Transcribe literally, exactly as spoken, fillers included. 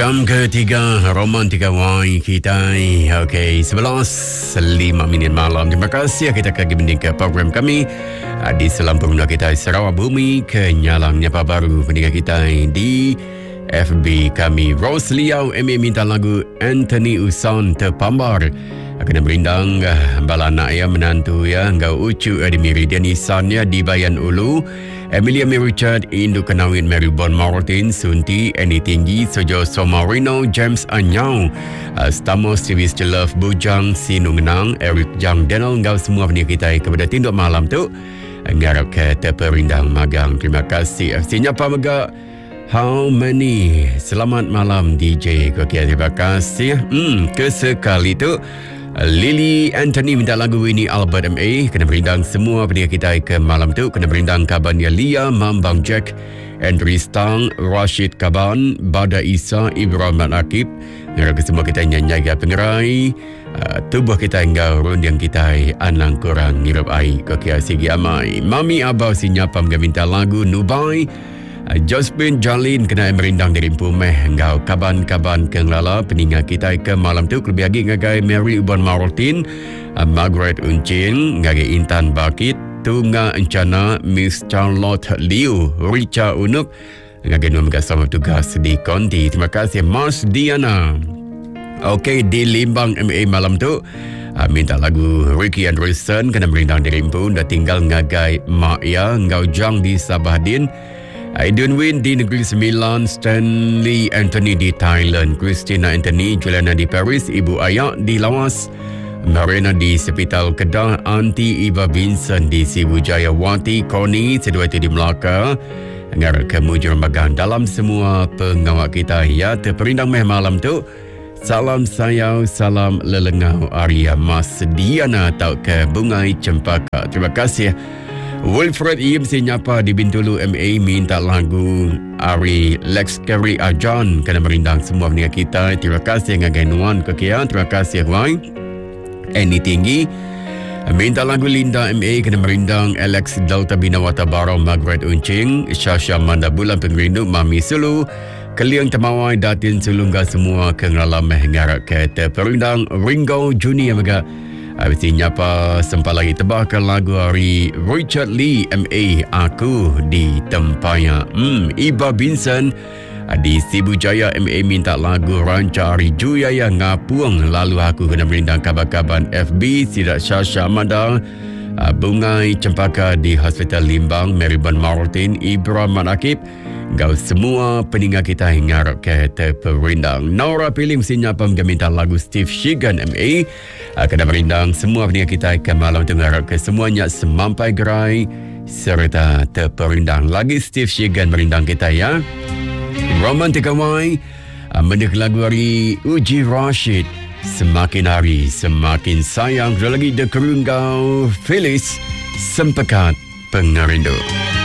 Jam ketiga Romantika Y kita. Okey, sebelas lima minit malam. Terima kasih kita kaki bending ke program kami di selampung kita Sarawak Bumi Kenyalangnya apa baru pendengar kita di F B kami. Rose Liao M A minta lagu Anthony Uson Terpambar. Kena berindang bala anak ya menantu ya engkau ucu di Meridian Isannya di Bayan Ulu. Emilia May Richard, Induk Kenawin Mary Bon Martin, Sunti, Annie Tinggi, Sojo Somarino, James Anyau, uh, Stamos, Civis Jelaf, Bujang, Sinungenang, Eric Jang, Daniel, engkau semua pendengar kita kepada tinduk malam tu. Ngarap ke terperindang magang. Terima kasih. Sinyapa megak. How many? Selamat malam D J. Okay, terima kasih. Hmm, kesekali tu. Lily Anthony minta lagu ini Albert M A. Kena berindang semua pendengar kita ke malam tu. Kena berindang kabarnya Lia, Mambang Jack, Andrew Stang, Rashid Kaban, Bada Isa, Ibrahim Akib. Ngerti semua kita nyanyi ke pengerai. Uh, tubuh kita enggak rundang kita anang kurang ngirup air kekia sigi amai. Mami Abau sinyapa minta lagu Nubai. Uh, Josephine Jalin kena merindang dari Pumeh engkau kaban-kaban kenglala peningat kita ke malam tu lebih lagi ngagai Mary Uban Martin, uh, Margaret Uncin, ngagai Intan Bakit, Tunga Encana, Miss Charlotte Liu, Richa Unuk, ngagai nama sama tugas di Konti. Terima kasih Mas Diana. Okey, di Limbang M A malam tu uh, minta lagu Ricky Anderson kena merindang dari Pun dah tinggal ngagai Mak Ya, engkau Jang di Sabahdin. Aidun Win di Negeri Sembilan, Stanley Anthony di Thailand, Christina Anthony, Juliana di Paris, Ibu Ayak di Lawas, Marina di Sepital Kedah, Aunty Iva Vincent di Sibujaya Wati, Connie sedua itu di Melaka. Ngar kemujur magang dalam semua pengawak kita ya terperindang meh malam tu. Salam sayau, salam lelengau Arya Mas Diana tau ke Bungai Cempaka. Terima kasih. Wilfred Iem sinyapa di Bintulu M A minta lagu Ari Lex Kerry Ajan kena merindang semua pendengar kita. Terima kasih ngagai Nuan kekian. Terima kasih Wai. Annie Tinggi minta lagu Linda M A kena merindang Alex Delta Binawata Barau, Margaret Uncing, Syasha Manda Bulan Pengrindu, Mami Sulu, Keliang Temawai, Datin Sulungga semua kengalam mengarap ke terperindang Ringo Junior juga. Habis ini apa sempat lagi tebahkan lagu hari Richard Lee M A Aku di Tempaya. Hmm, Iba Vincent di Sibujaya M A minta lagu Ranca Hari Juyaya Ngapuang. Lalu aku kena merindang kabar-kabar F B Sidat Syasha Amanda, Bungai Cempaka di Hospital Limbang, Marybon Martin, Ibrahim Akib. Kau semua peninggal kita hingarap ke terperindang. Nora pilih mestinya apa minta lagu Steve Shigan M A. Kena merindang semua peninggal kita ke malam tu ngarap ke semuanya semampai gerai serta terperindang. Lagi Steve Shigan merindang kita ya. Romantika Y mendengar lagu hari Uji Rashid, Semakin Hari Semakin Sayang. Lagi The Kerunggau Phyllis Sempekat Pengerindu.